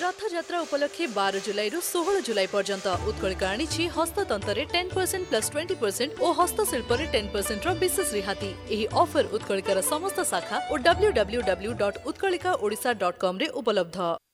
रथयात्रा उपलक्षे 12 जुलाई रु 16 जुलाई पर्यंत उत्कलिका आनी हस्ततंत्र 10% प्लस 20% और हस्तशिल्प 10% विशेष रिहाती। यही ऑफर उत्कलिकार समस्त शाखा और www.utkalikaodisha.com रे उपलब्ध।